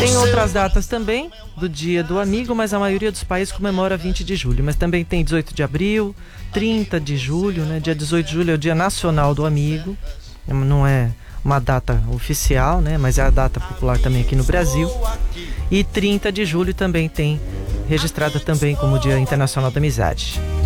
Tem outras datas também do Dia do Amigo, mas a maioria dos países comemora 20 de julho. Mas também tem 18 de abril, 30 de julho, né? Dia 18 de julho é o Dia Nacional do Amigo. Não é uma data oficial, né? Mas é a data popular também aqui no Brasil. E 30 de julho também tem registrada também como Dia Internacional da Amizade.